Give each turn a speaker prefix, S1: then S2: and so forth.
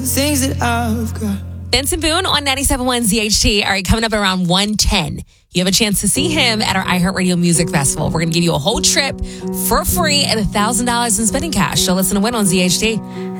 S1: things that I've got.
S2: Benson Boone on 97.1 ZHT. All right, coming up around 1:10. You have a chance to see him at our iHeartRadio Music Festival. We're going to give you a whole trip for free and $1,000 in spending cash. So listen to win on ZHT.